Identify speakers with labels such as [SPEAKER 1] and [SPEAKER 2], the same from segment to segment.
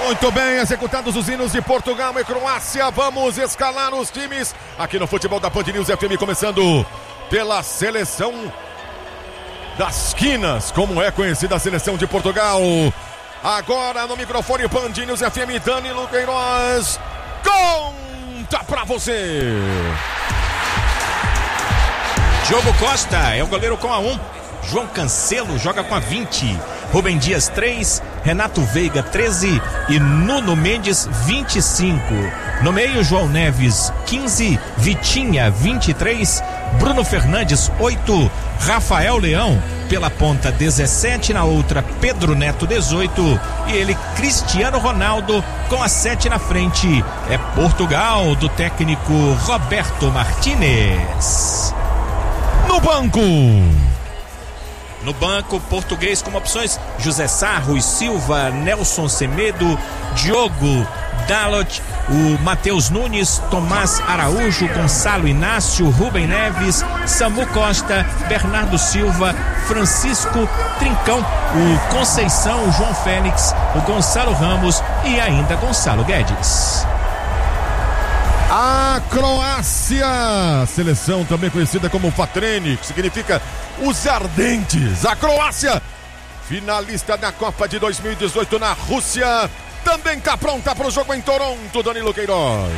[SPEAKER 1] Muito bem, executados os hinos de Portugal e Croácia. Vamos escalar os times aqui no Futebol da Band News FM, começando pela seleção das quinas, como é conhecida a seleção de Portugal. Agora no microfone Band News FM, Danilo Queiroz conta pra você.
[SPEAKER 2] Diogo Costa é o goleiro com a 1. João Cancelo joga com a 20. Rubem Dias 3, Renato Veiga 13 e Nuno Mendes 25. No meio, João Neves 15, Vitinha 23, Bruno Fernandes 8, Rafael Leão pela ponta 17, na outra Pedro Neto 18 e ele Cristiano Ronaldo com a 7 na frente. É Portugal do técnico Roberto Martínez. No banco, português como opções: José Sá, Rui Silva, Nelson Semedo, Diogo Dalot, o Matheus Nunes, Tomás Araújo, Gonçalo Inácio, Rubem Neves, Samu Costa, Bernardo Silva, Francisco Trincão, o Conceição, o João Félix, o Gonçalo Ramos e ainda Gonçalo Guedes.
[SPEAKER 1] A Croácia, seleção também conhecida como Fatreni, que significa os ardentes. A Croácia, finalista da Copa de 2018 na Rússia, também está pronta para o jogo em Toronto, Danilo Queiroz.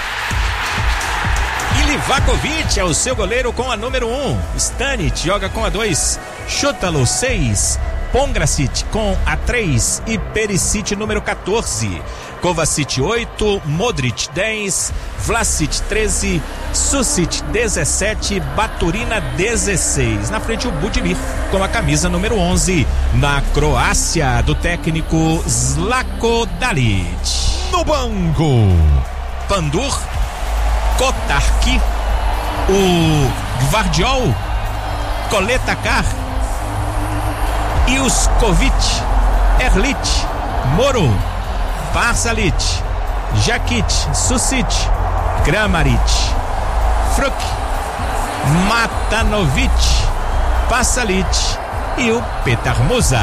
[SPEAKER 2] Livakovic é o seu goleiro com a número 1. Stanic joga com a 2. Šutalo 6. Pongracic com a 3 e Perisic número 14. Kovacic 8, Modric 10, Vlasic 13, Susic 17, Baturina 16. Na frente o Budimir com a camisa número 11. Na Croácia, do técnico Zlatko Dalic.
[SPEAKER 1] No banco,
[SPEAKER 2] Pandur, Kotarski, o Gvardiol, Koletakar, Iuskovic, Erlich, Moro, Parsalic, Jakic, Susic, Kramaric, Fruk, Matanovic, Pasalic e o Petar Musa.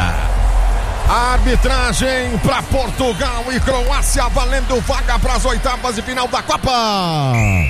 [SPEAKER 1] Arbitragem para Portugal e Croácia, valendo vaga para as oitavas de final da Copa.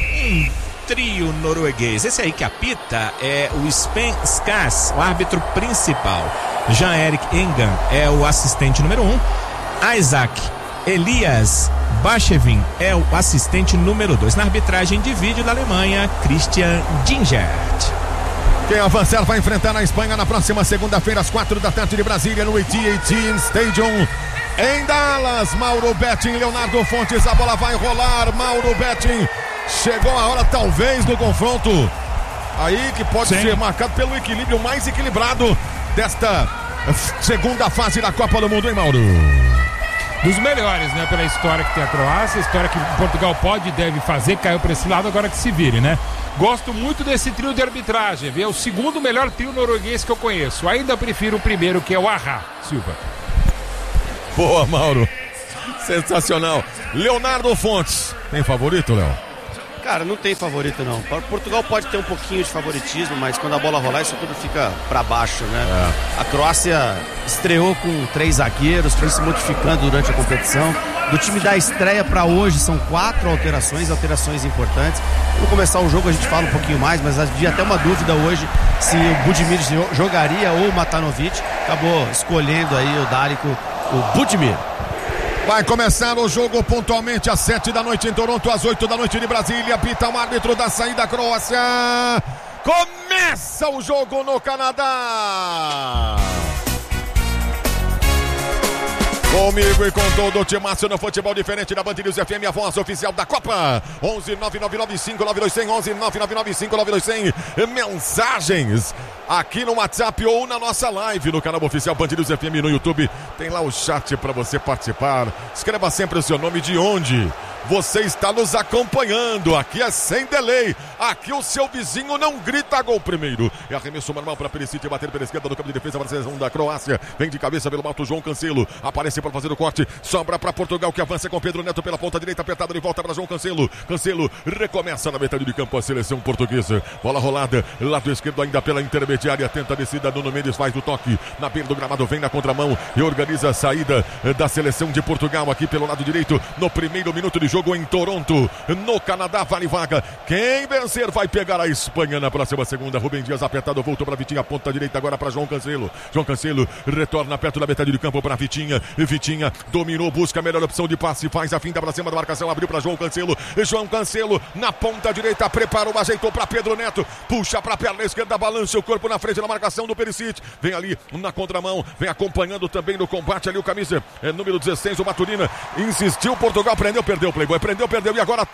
[SPEAKER 2] Trio norueguês. Esse aí que apita é o Sven Skars, o árbitro principal. Jean-Erik Engan é o assistente número 1. Isaac Elias Bachevin é o assistente número 2. Na arbitragem de vídeo da Alemanha, Christian Dingert.
[SPEAKER 1] Quem avançar vai enfrentar na Espanha na próxima segunda-feira às 4 da tarde de Brasília, no AT&T Stadium em Dallas. Mauro Betting, Leonardo Fontes, a bola vai rolar. Mauro Betting, chegou a hora talvez do confronto aí que pode ser marcado pelo equilíbrio mais equilibrado desta segunda fase da Copa do Mundo, hein, Mauro?
[SPEAKER 3] Dos melhores, né? Pela história que tem a Croácia, a história que Portugal pode e deve fazer, caiu para esse lado, agora que se vire, né? Gosto muito desse trio de arbitragem, viu? É o segundo melhor trio norueguês que eu conheço. Ainda prefiro o primeiro, que é o Arra Silva.
[SPEAKER 1] Boa, Mauro. Sensacional. Leonardo Fontes, tem favorito, Léo?
[SPEAKER 4] Cara, não tem favorito não. Portugal pode ter um pouquinho de favoritismo, mas quando a bola rolar isso tudo fica pra baixo, né? A Croácia estreou com 3 zagueiros, foi se modificando durante a competição. Do time da estreia pra hoje são 4 alterações importantes. Quando começar o jogo a gente fala um pouquinho mais, mas havia até uma dúvida hoje se o Budimir jogaria ou o Matanovic. Acabou escolhendo aí o Dalic, o Budimir.
[SPEAKER 1] Vai começar o jogo pontualmente às 7 da noite em Toronto, às 8 da noite de Brasília. Apita o árbitro da saída Croácia. Começa o jogo no Canadá. Comigo e com todo o timaço no futebol diferente da Band News FM, a voz oficial da Copa. 11 999 9200, 11 999 9200. Mensagens aqui no WhatsApp ou na nossa live no canal oficial Band News FM no YouTube. Tem lá o chat para você participar. Escreva sempre o seu nome, de onde você está nos acompanhando. Aqui é sem delay. Aqui o seu vizinho não grita gol primeiro. É arremesso manual para Perisic, bater pela esquerda do campo de defesa para a seleção da Croácia. Vem de cabeça pelo alto João Cancelo. Aparece para fazer o corte. Sobra para Portugal, que avança com Pedro Neto pela ponta direita, apertada de volta para João Cancelo. Cancelo recomeça na metade de campo a seleção portuguesa. Bola rolada, lado esquerdo ainda pela intermediária. Tenta a descida, Nuno Mendes faz do toque. Na beira do gramado, vem na contramão e organiza a saída da seleção de Portugal aqui pelo lado direito. No primeiro minuto de jogo em Toronto, no Canadá, vale vaga. Quem vencer vai pegar a Espanha na próxima segunda. Rubem Dias apertado, voltou para Vitinha, ponta direita agora para João Cancelo. João Cancelo retorna perto da metade de campo para Vitinha. Vitinha dominou, busca a melhor opção de passe, faz a finta para cima da marcação, abriu para João Cancelo. João Cancelo na ponta direita, preparou, ajeitou para Pedro Neto, puxa para a perna esquerda, balança o corpo na frente da marcação do Perisic. Vem ali na contramão, vem acompanhando também no combate ali o camisa número 16, o Maturina. Insistiu, Portugal prendeu, perdeu o Playboy, prendeu e agora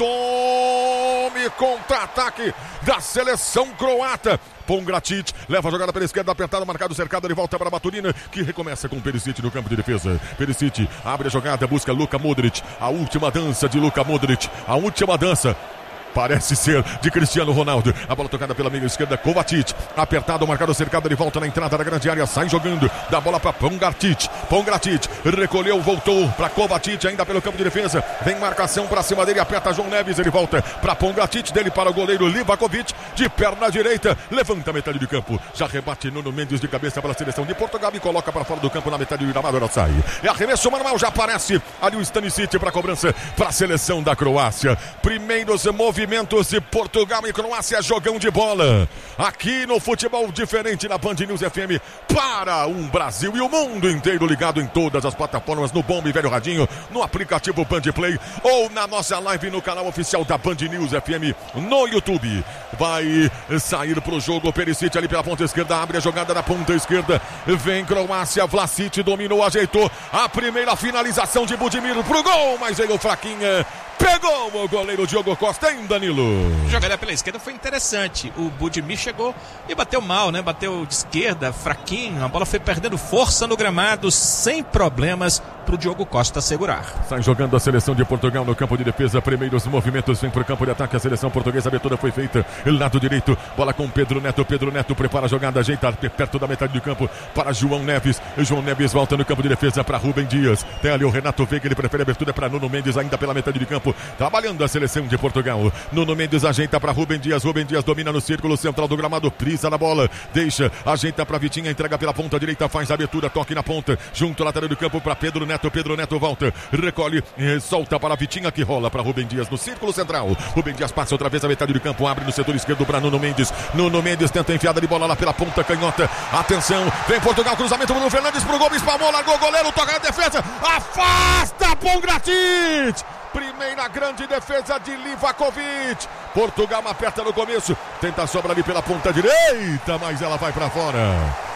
[SPEAKER 1] tome contra-ataque da seleção croata. Pongracic leva a jogada pela esquerda, apertado, marcado, cercado, ele volta para a Maturina, que recomeça com o Perisic no campo de defesa. Perisic abre a jogada, busca Luka Modric, a última dança de Luka Modric, a última dança parece ser de Cristiano Ronaldo. A bola tocada pela meia esquerda, Kovacic, apertado, marcado, cercado, ele volta na entrada da grande área, sai jogando, dá bola para Pongracic, recolheu, voltou para Kovacic, ainda pelo campo de defesa, vem marcação para cima dele, aperta João Neves, ele volta para Pongracic, dele para o goleiro Livakovic, de perna direita, levanta a metade de campo, já rebate Nuno Mendes de cabeça para a seleção de Portugal e coloca para fora do campo na metade do gramado, ela sai. É arremesso manual, já aparece ali o Stanisic para a cobrança para a seleção da Croácia. Primeiros movimentos de Portugal e Croácia, jogão de bola aqui no Futebol Diferente na Band News FM para um Brasil e o mundo inteiro ligado em todas as plataformas, no bom e velho radinho, no aplicativo Band Play ou na nossa live no canal oficial da Band News FM no YouTube. Vai sair pro jogo Perisic ali pela ponta esquerda, abre a jogada na ponta esquerda, vem Croácia, Vlasic dominou, ajeitou a primeira finalização de Budimir pro gol, mas veio fraquinha. Pegou o goleiro Diogo Costa, hein, Danilo?
[SPEAKER 2] A jogada pela esquerda foi interessante. O Budimir chegou e bateu mal, né? Bateu de esquerda, fraquinho. A bola foi perdendo força no gramado, sem problemas pro Diogo Costa segurar.
[SPEAKER 1] Sai jogando a seleção de Portugal no campo de defesa. Primeiros movimentos, vem pro campo de ataque. A seleção portuguesa, a abertura foi feita. Lado direito, bola com Pedro Neto. Pedro Neto prepara a jogada, ajeita perto da metade do campo para João Neves. João Neves volta no campo de defesa para Rubem Dias. Tem ali o Renato Veiga, ele prefere a abertura para Nuno Mendes, ainda pela metade de campo. Trabalhando a seleção de Portugal. Nuno Mendes ajeita para Rubem Dias. Rubem Dias domina no círculo central do gramado. Pisa na bola. Deixa. Ajeita para Vitinha. Entrega pela ponta direita. Faz a abertura. Toque na ponta. Junto ao lateral do campo para Pedro Neto. Pedro Neto volta. Recolhe. Solta para Vitinha, que rola para Rubem Dias no círculo central. Rubem Dias passa outra vez a metade do campo. Abre no setor esquerdo para Nuno Mendes. Nuno Mendes tenta enfiada de bola lá pela ponta canhota. Atenção. Vem Portugal. Cruzamento. Bruno Fernandes pro gol. Espalmou. Largou o goleiro. Toca na defesa. Afasta Pongracic. Primeira grande defesa de Livakovic. Portugal aperta no começo. Tenta a sobra ali pela ponta direita, mas ela vai para fora.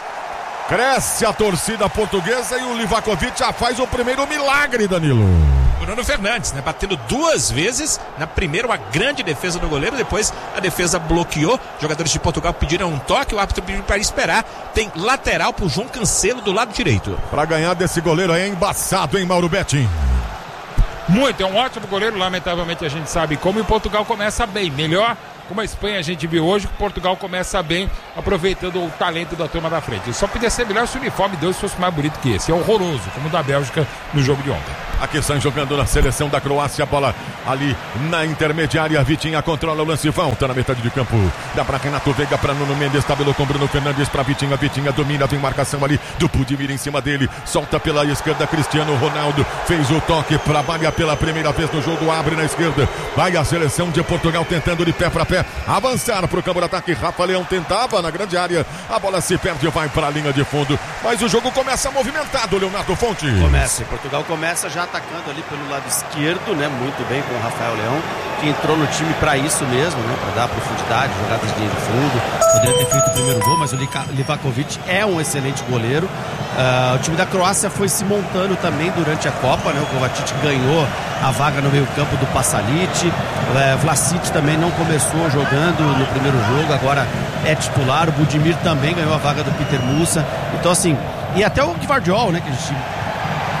[SPEAKER 1] Cresce a torcida portuguesa e o Livakovic já faz o primeiro milagre, Danilo.
[SPEAKER 2] Bruno Fernandes, né? Batendo duas vezes. Na primeira, uma grande defesa do goleiro. Depois, a defesa bloqueou. Jogadores de Portugal pediram um toque. O árbitro pediu para esperar. Tem lateral pro João Cancelo do lado direito.
[SPEAKER 1] Para ganhar desse goleiro aí é embaçado, hein, Mauro Betting?
[SPEAKER 3] Muito, é um ótimo goleiro, lamentavelmente a gente sabe como, e Portugal começa bem, melhor como a Espanha a gente viu hoje, que Portugal começa bem, aproveitando o talento da turma da frente. Só podia ser melhor se o uniforme deles fosse mais bonito que esse, é horroroso, como o da Bélgica no jogo de ontem.
[SPEAKER 1] Aqui estão jogando na seleção da Croácia, a bola ali na intermediária, Vitinha controla o lance, volta na metade de campo, dá para Renato Veiga, para Nuno Mendes, tabelou com Bruno Fernandes, para Vitinha, Vitinha domina, tem marcação ali do Budimir em cima dele, solta pela esquerda, Cristiano Ronaldo, fez o toque, trabalha pela primeira vez no jogo, abre na esquerda, vai a seleção de Portugal tentando de pé para pé, avançar para o campo de ataque, Rafa Leão tentava na grande área, a bola se perde, vai para a linha de fundo, mas o jogo começa movimentado, Leonardo Fonte.
[SPEAKER 4] Começa, Portugal começa já atacando ali pelo lado esquerdo, né, muito bem com o Rafael Leão, que entrou no time para isso mesmo, né, para dar profundidade, jogadas de linha de fundo, poderia ter feito o primeiro gol, mas o Livakovic é um excelente goleiro. O time da Croácia foi se montando também durante a Copa, né, o Kovacic ganhou a vaga no meio campo do Pasalic, Vlasic também não começou jogando no primeiro jogo, agora é titular, o Budimir também ganhou a vaga do Peter Musa, então assim, e até o Gvardiol, né, que a gente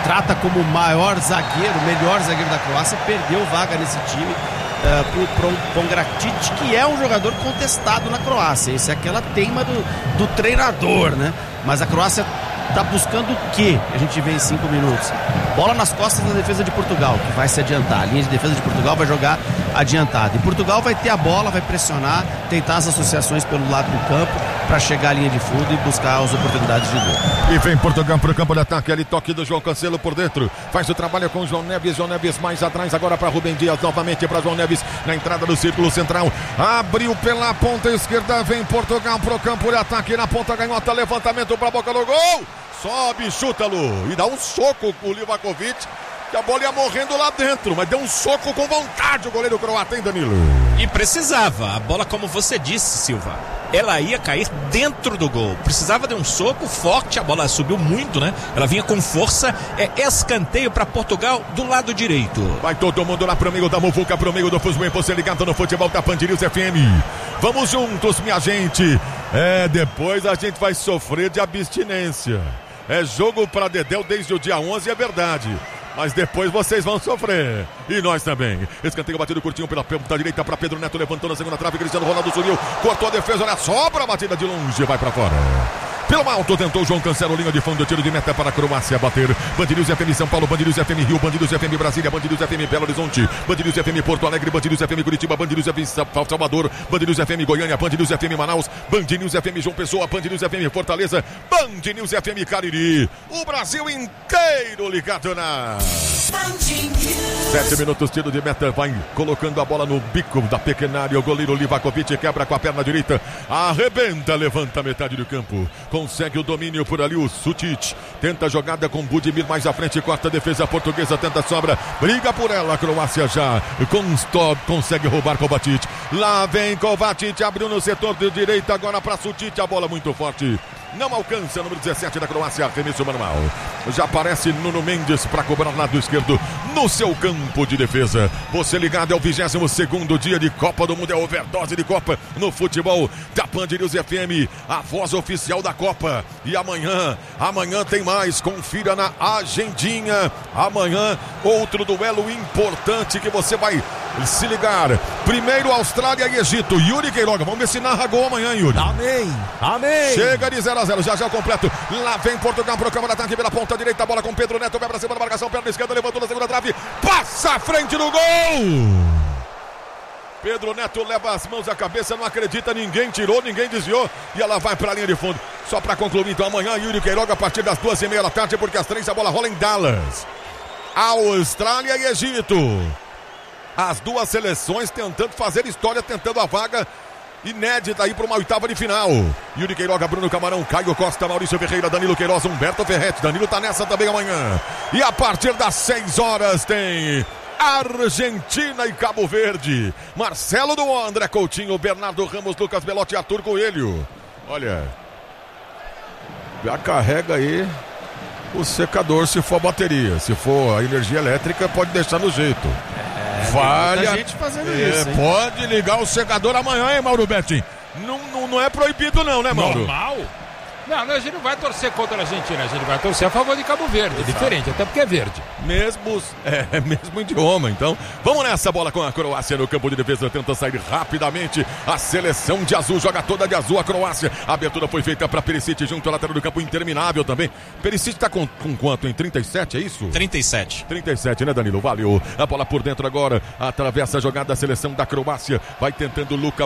[SPEAKER 4] trata como o maior zagueiro, o melhor zagueiro da Croácia, perdeu vaga nesse time pro Pongracic, que é um jogador contestado na Croácia. Isso é aquela teima do treinador, né? Mas a Croácia tá buscando o quê? A gente vê em 5 minutos. Bola nas costas da defesa de Portugal, que vai se adiantar. A linha de defesa de Portugal vai jogar adiantada. E Portugal vai ter a bola, vai pressionar, tentar as associações pelo lado do campo para chegar à linha de fundo e buscar as oportunidades de gol.
[SPEAKER 1] E vem Portugal para o campo de ataque. Ali toque do João Cancelo por dentro. Faz o trabalho com o João Neves. João Neves mais atrás agora para Rubem Dias. Novamente para João Neves na entrada do círculo central. Abriu pela ponta esquerda. Vem Portugal para o campo de ataque. Na ponta canhota. Levantamento para a boca do gol. Sobe, chuta-lo. E dá um soco com o Livakovic. Que a bola ia morrendo lá dentro. Mas deu um soco com vontade o goleiro croata, hein, Danilo?
[SPEAKER 2] E precisava. A bola, como você disse, Silva, ela ia cair dentro do gol. Precisava de um soco forte. A bola subiu muito, né? Ela vinha com força. É escanteio para Portugal do lado direito.
[SPEAKER 1] Vai todo mundo lá pro meio da muvuca, pro meio do Fusbem. Você ligado no futebol da Band News FM. Vamos juntos, minha gente. Depois a gente vai sofrer de abstinência. É jogo pra Dedéu desde o dia 11, é verdade. Mas depois vocês vão sofrer. E nós também. Escanteio batido curtinho pela ponta direita para Pedro Neto. Levantou na segunda trave. Cristiano Ronaldo subiu. Cortou a defesa. Olha só para a batida de longe. Vai para fora. Pelo alto tentou João Cancelo. Linha de fundo. Tiro de meta para a Croácia bater. Band News FM São Paulo. Band News FM Rio. Band News FM Brasília. Band News FM Belo Horizonte. Band News FM Porto Alegre. Band News FM Curitiba. Band News FM Salvador. Band News FM Goiânia. Band News FM Manaus. Band News FM João Pessoa. Band News FM Fortaleza. Band News FM Cariri. O Brasil inteiro ligado na 7 minutos, tiro de meta, vai colocando a bola no bico da pequena área. O goleiro Livakovic quebra com a perna direita, arrebenta, levanta a metade do campo, consegue o domínio por ali. O Sutic tenta a jogada com Budimir mais à frente, corta a defesa portuguesa, tenta a sobra, briga por ela. A Croácia já consegue roubar Kovacic. Lá vem Kovacic, abriu no setor de direita, agora para Sutic, a bola muito forte. Não alcança, número 17 da Croácia, arremesso manual. Já aparece Nuno Mendes para cobrar lado esquerdo no seu campo de defesa. Você ligado, é o 22º dia de Copa do Mundo, é overdose de Copa no futebol da Band News FM, a voz oficial da Copa. E amanhã tem mais, confira na agendinha. Amanhã, outro duelo importante que você vai se ligar. Primeiro, Austrália e Egito. Yuri Queiroga, vamos ver se narra gol amanhã, Yuri.
[SPEAKER 4] Amém.
[SPEAKER 1] Chega de 0-0, já completo. Lá vem Portugal pro campo de ataque pela ponta direita, bola com Pedro Neto, vai pra cima da marcação, perna esquerda, levantou na segunda trave, passa à frente do gol. Pedro Neto leva as mãos à cabeça, não acredita, ninguém tirou, ninguém desviou, e ela vai pra linha de fundo. Só pra concluir, então, amanhã, Yuri Queiroga, a partir das 2h30 da tarde, porque às 3 a bola rola em Dallas. Austrália e Egito. As duas seleções tentando fazer história, tentando a vaga inédita aí para uma oitava de final. Yuri Queiroga, Bruno Camarão, Caio Costa, Maurício Ferreira, Danilo Queiroz, Humberto Ferretti. Danilo tá nessa também amanhã. E a partir das 6 horas tem Argentina e Cabo Verde. Marcelo do André Coutinho, Bernardo Ramos, Lucas Belotti e Arthur Coelho. Olha, já carrega aí o secador se for a bateria. Se for a energia elétrica, pode deixar no jeito. Vale,
[SPEAKER 4] tem muita gente fazendo isso, hein?
[SPEAKER 1] Pode ligar o secador amanhã, hein, Mauro Betting? Não é proibido não, né, Mauro?
[SPEAKER 3] Normal? Não, a gente não vai torcer contra a Argentina, a gente vai torcer a favor de Cabo Verde. Exato. É diferente, até porque é verde.
[SPEAKER 1] Mesmo idioma, então. Vamos nessa, bola com a Croácia no campo de defesa, tenta sair rapidamente. A seleção de azul joga toda de azul a Croácia. A abertura foi feita para Perisic junto ao lateral do campo, interminável também. Perisic tá com quanto? Em 37, é isso?
[SPEAKER 2] 37,
[SPEAKER 1] né, Danilo? Valeu. A bola por dentro agora, atravessa a jogada da seleção da Croácia. Vai tentando o Luka